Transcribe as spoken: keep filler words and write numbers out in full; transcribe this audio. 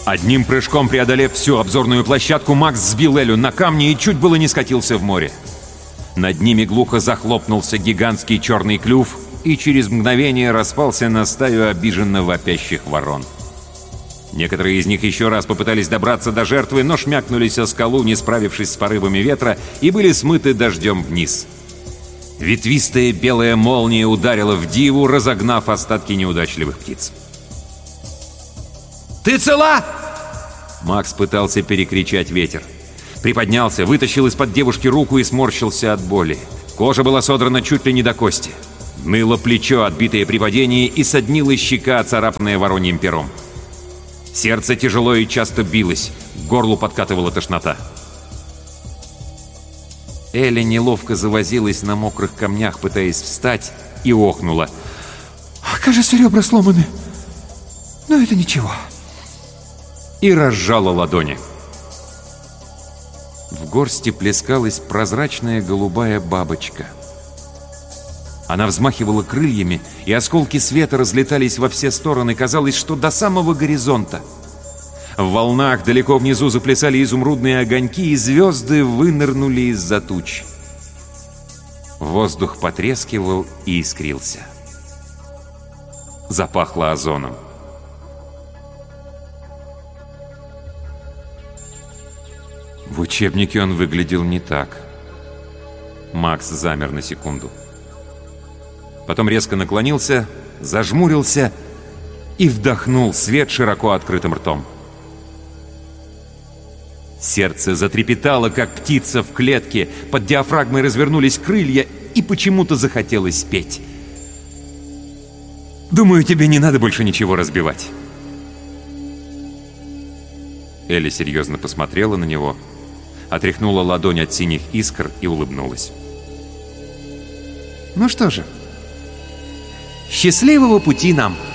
Одним прыжком преодолев всю обзорную площадку, Макс сбил Элю на камни и чуть было не скатился в море. Над ними глухо захлопнулся гигантский черный клюв и через мгновение распался на стаю обиженно вопящих ворон. Некоторые из них еще раз попытались добраться до жертвы, но шмякнулись о скалу, не справившись с порывами ветра, и были смыты дождем вниз. Ветвистая белая молния ударила в диву, разогнав остатки неудачливых птиц. «Ты цела?» Макс пытался перекричать ветер. Приподнялся, вытащил из-под девушки руку и сморщился от боли. Кожа была содрана чуть ли не до кости. Ныло плечо, отбитое при падении, и соднила щека, оцарапанная вороньим пером. Сердце тяжело и часто билось, к горлу подкатывала тошнота. Эля неловко завозилась на мокрых камнях, пытаясь встать, и охнула. «Кажется, ребра сломаны. Но это ничего». И разжала ладони. В горсти плескалась прозрачная голубая бабочка. Она взмахивала крыльями, и осколки света разлетались во все стороны. Казалось, что до самого горизонта. В волнах далеко внизу заплясали изумрудные огоньки, и звезды вынырнули из-за туч. Воздух потрескивал и искрился. Запахло озоном. В учебнике он выглядел не так. Макс замер на секунду. Потом резко наклонился, зажмурился и вдохнул свет широко открытым ртом. Сердце затрепетало, как птица в клетке, под диафрагмой развернулись крылья, и почему-то захотелось петь. «Думаю, тебе не надо больше ничего разбивать». Эля серьезно посмотрела на него, отряхнула ладонь от синих искр и улыбнулась. «Ну что же, счастливого пути нам!»